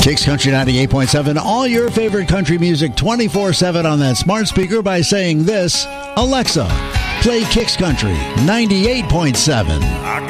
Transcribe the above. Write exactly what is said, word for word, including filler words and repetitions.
Kicks Country ninety-eight point seven, all your favorite country music twenty-four seven on that smart speaker by saying this: Alexa, play Kicks Country ninety-eight point seven.